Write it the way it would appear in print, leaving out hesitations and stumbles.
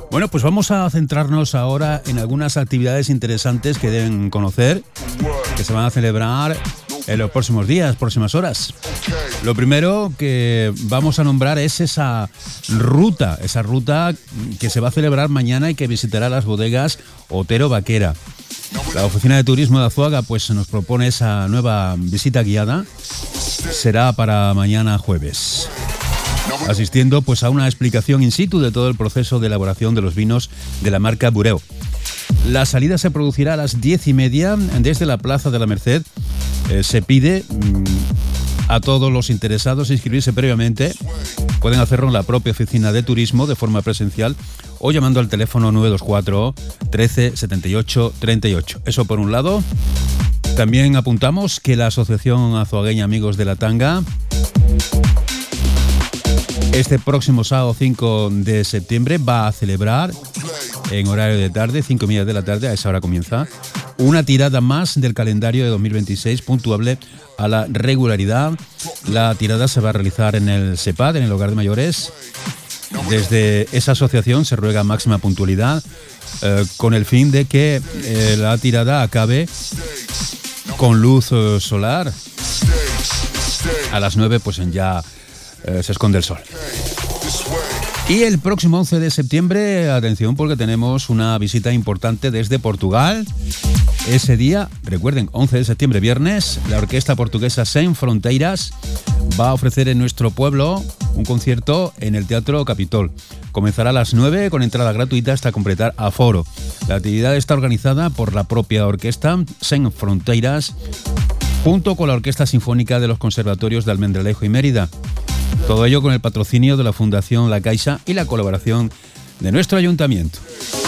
Bueno, pues vamos a centrarnos ahora en algunas actividades interesantes que deben conocer, que se van a celebrar en los próximos días, próximas horas. Lo primero que vamos a nombrar es esa ruta que se va a celebrar mañana y que visitará las bodegas Otero Vaquera. La Oficina de Turismo de Azuaga pues nos propone esa nueva visita guiada. Será para mañana jueves, asistiendo pues a una explicación in situ de todo el proceso de elaboración de los vinos de la marca Bureu. La salida se producirá a las 10:30 desde la Plaza de la Merced. Se pide a todos los interesados inscribirse previamente. Pueden hacerlo en la propia oficina de turismo de forma presencial o llamando al teléfono 924 13 78 38. Eso por un lado. También apuntamos que la Asociación Azuagueña Amigos de la Tanga este próximo sábado 5 de septiembre va a celebrar en horario de tarde, 5:30 de la tarde, a esa hora comienza, una tirada más del calendario de 2026 puntuable a la regularidad. La tirada se va a realizar en el SEPAD, en el Hogar de Mayores. Desde esa asociación se ruega máxima puntualidad con el fin de que la tirada acabe con luz solar. A las 9 pues ya se esconde el sol. Y el próximo 11 de septiembre, atención porque tenemos una visita importante desde Portugal. Ese día, recuerden, 11 de septiembre, viernes, la orquesta portuguesa Sem Fronteiras va a ofrecer en nuestro pueblo un concierto en el Teatro Capitol. Comenzará a las 9 con entrada gratuita hasta completar aforo. La actividad está organizada por la propia orquesta Sem Fronteiras junto con la Orquesta Sinfónica de los Conservatorios de Almendralejo y Mérida. Todo ello con el patrocinio de la Fundación La Caixa y la colaboración de nuestro ayuntamiento.